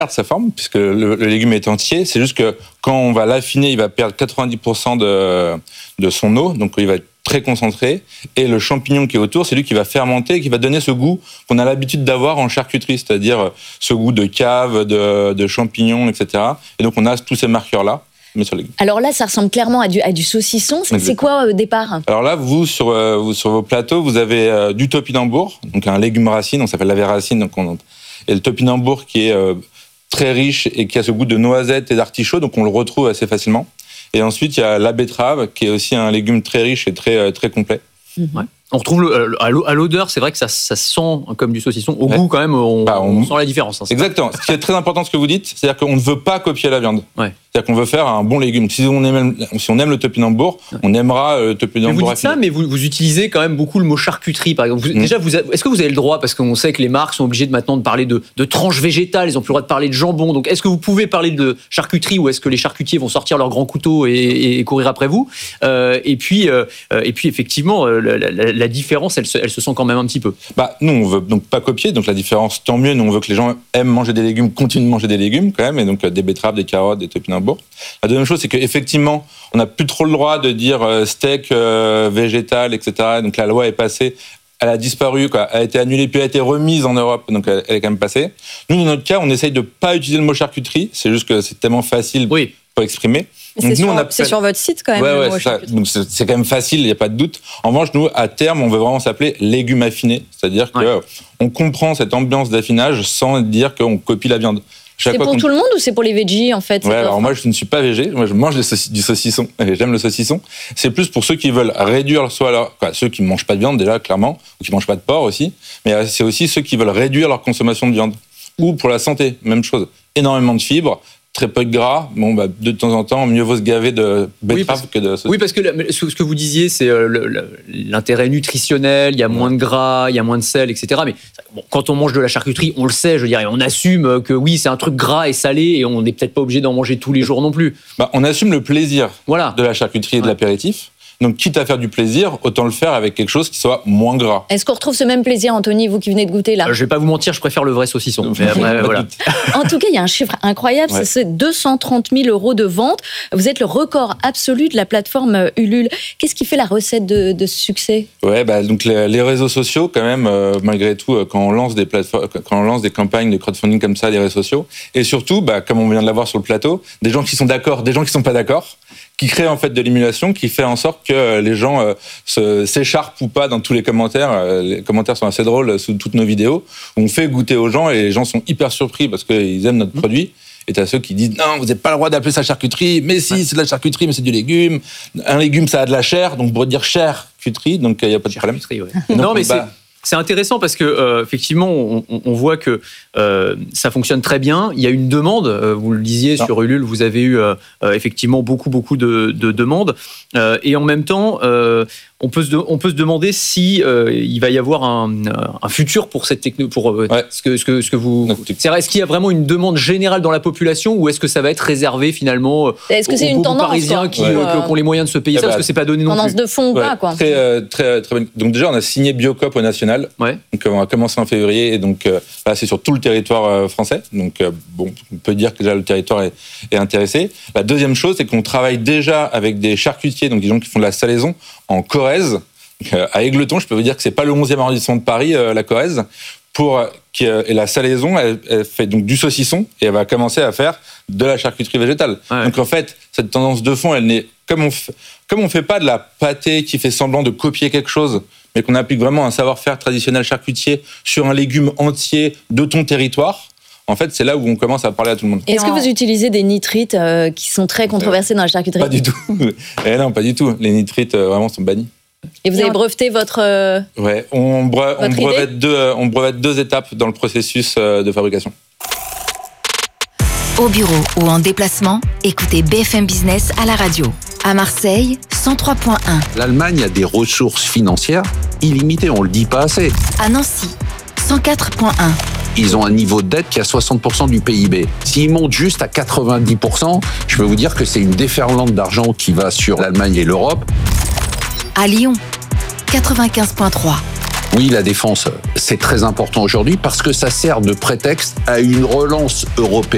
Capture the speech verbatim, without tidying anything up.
perdre sa forme, puisque le, le légume est entier. C'est juste que quand on va l'affiner, il va perdre quatre-vingt-dix pour cent de, de son eau, donc il va être très concentré. Et le champignon qui est autour, c'est lui qui va fermenter et qui va donner ce goût qu'on a l'habitude d'avoir en charcuterie, c'est-à-dire ce goût de cave, de, de champignons, et cetera. Et donc on a tous ces marqueurs-là. Mais sur les... Alors là, ça ressemble clairement à du, à du saucisson. C'est, c'est quoi au départ ? Alors là, vous sur, euh, vous, sur vos plateaux, vous avez euh, du topinambour, donc un légume racine, donc ça s'appelle la vraie racine. Donc on... Et le topinambour qui est euh, très riche et qui a ce goût de noisette et d'artichaut, donc on le retrouve assez facilement. Et ensuite, il y a la betterave, qui est aussi un légume très riche et très, euh, très complet. Mmh. Ouais. On retrouve le, à l'odeur, c'est vrai que ça, ça sent comme du saucisson. Au ouais. goût, quand même, on, bah, on... on sent la différence. Hein, exactement. Ce qui est très important, ce que vous dites, c'est-à-dire qu'on ne veut pas copier la viande. Ouais. C'est-à-dire qu'on veut faire un bon légume. Si on aime, si on aime le topinambour, ouais. on aimera le topinambour. Mais vous dites ça, mais vous, vous utilisez quand même beaucoup le mot charcuterie, par exemple. Vous, mmh. Déjà, vous, est-ce que vous avez le droit, parce qu'on sait que les marques sont obligées de maintenant de parler de, de tranches végétales, ils n'ont plus le droit de parler de jambon. Donc, est-ce que vous pouvez parler de charcuterie ou est-ce que les charcutiers vont sortir leurs grands couteaux et, et, et courir après vous euh, et, puis, euh, et puis, effectivement, la, la, la différence, elle se, elle se sent quand même un petit peu. Bah, nous, on veut donc pas copier. Donc, la différence, tant mieux. Nous, on veut que les gens aiment manger des légumes, continuent de manger des légumes quand même. Et donc, des betteraves, des carottes, des topinambours. La deuxième chose, c'est qu'effectivement, on n'a plus trop le droit de dire steak euh, végétal, et cetera. Donc la loi est passée, elle a disparu, quoi. Elle a été annulée, puis elle a été remise en Europe, donc elle, elle est quand même passée. Nous, dans notre cas, on essaye de pas utiliser le mot charcuterie, c'est juste que c'est tellement facile oui. pour exprimer. Donc, c'est, nous, sur, on a... c'est sur votre site quand même. Ouais, le ouais, mot c'est, ça. Donc, c'est, c'est quand même facile, il n'y a pas de doute. En revanche, nous, à terme, on veut vraiment s'appeler légumes affinés, c'est-à-dire ouais. qu'on comprend cette ambiance d'affinage sans dire qu'on copie la viande. C'est pour tout le monde ou c'est pour les veggies en fait? Ouais, alors moi je ne suis pas végé, moi je mange des sauc- du saucisson, et j'aime le saucisson. C'est plus pour ceux qui veulent réduire, soit leur, quoi, ceux qui ne mangent pas de viande déjà clairement, ou qui ne mangent pas de porc aussi, mais c'est aussi ceux qui veulent réduire leur consommation de viande. Ou pour la santé, même chose, énormément de fibres, très peu de gras, bon, bah, de temps en temps, mieux vaut se gaver de betterave oui, que de saucisson. Oui, parce que ce que vous disiez, c'est euh, le, le, l'intérêt nutritionnel, il y a moins de gras, il y a moins de sel, et cetera. Mais bon, quand on mange de la charcuterie, on le sait, je veux dire, on assume que oui, c'est un truc gras et salé, et on n'est peut-être pas obligé d'en manger tous les jours non plus. Bah, on assume le plaisir voilà. de la charcuterie et de ouais. l'apéritif. Donc, quitte à faire du plaisir, autant le faire avec quelque chose qui soit moins gras. Est-ce qu'on retrouve ce même plaisir, Anthony, vous qui venez de goûter là ? euh, Je vais pas vous mentir, je préfère le vrai saucisson. Mais après, voilà. En tout cas, il y a un chiffre incroyable, ouais. c'est deux cent trente mille euros de vente. Vous êtes le record absolu de la plateforme Ulule. Qu'est-ce qui fait la recette de, de ce succès ? Ouais, bah donc les, les réseaux sociaux, quand même, euh, malgré tout, quand on lance des plateformes, quand on lance des campagnes de crowdfunding comme ça, les réseaux sociaux, et surtout, bah, comme on vient de l'avoir sur le plateau, des gens qui sont d'accord, des gens qui sont pas d'accord, qui crée en fait de l'émulation, qui fait en sorte que les gens euh, se, s'écharpent ou pas dans tous les commentaires. Euh, les commentaires sont assez drôles sous toutes nos vidéos. On fait goûter aux gens et les gens sont hyper surpris parce qu'ils aiment notre mmh. produit. Et t'as ceux qui disent non, vous n'avez pas le droit d'appeler ça charcuterie. Mais si, ouais. c'est de la charcuterie, mais c'est du légume. Un légume, ça a de la chair, donc pour dire charcuterie, donc il n'y a pas de problème. Ouais. Non, mais bah, c'est... C'est intéressant parce que euh, effectivement, on, on voit que euh, ça fonctionne très bien. Il y a une demande. Euh, vous le disiez non. sur Ulule, vous avez eu euh, effectivement beaucoup beaucoup de, de demandes. Euh, et en même temps, euh, on peut se on peut se demander si euh, il va y avoir un, un futur pour cette techno, pour euh, ouais. ce que ce que ce que vous. C'est vrai, est-ce qu'il y a vraiment une demande générale dans la population ou est-ce que ça va être réservé finalement est-ce que aux, c'est une aux tendance parisiens qui, ouais. euh, qui ont les moyens de se payer ouais, ça bah, parce que c'est pas donné non tendance plus. Tendance de fond ou ouais, pas quoi. Très euh, très très bonne. Donc déjà, on a signé Biocop au national. Ouais. Donc on a commencé en février et donc euh, là, c'est sur tout le territoire euh, français. Donc euh, bon, on peut dire que déjà le territoire est, est intéressé. La deuxième chose, c'est qu'on travaille déjà avec des charcutiers, donc des gens qui font de la salaison en Corrèze. Donc, euh, à Égletons, je peux vous dire que c'est pas le onzième arrondissement de Paris, euh, la Corrèze. Pour qui euh, et la salaison, elle, elle fait donc du saucisson et elle va commencer à faire de la charcuterie végétale. Ouais. Donc en fait, cette tendance de fond, elle n'est comme on fait, comme on fait pas de la pâtée qui fait semblant de copier quelque chose, mais qu'on applique vraiment un savoir-faire traditionnel charcutier sur un légume entier de ton territoire. En fait, c'est là où on commence à parler à tout le monde. Est-ce que vous utilisez des nitrites euh, qui sont très controversés dans la charcuterie ? Pas du tout. Eh non, pas du tout. Les nitrites, euh, vraiment, sont bannis. Et vous avez breveté votre... Euh, ouais, on, bre- votre on, brevette deux, on brevette deux étapes dans le processus euh, de fabrication. Au bureau ou en déplacement, écoutez B F M Business à la radio. À Marseille, cent trois virgule un. L'Allemagne a des ressources financières illimitées, on le dit pas assez. À Nancy, cent quatre virgule un. Ils ont un niveau de dette qui est à soixante pour cent du P I B. S'ils montent juste à quatre-vingt-dix pour cent, je peux vous dire que c'est une déferlante d'argent qui va sur l'Allemagne et l'Europe. À Lyon, quatre-vingt-quinze virgule trois. Oui, la défense, c'est très important aujourd'hui parce que ça sert de prétexte à une relance européenne.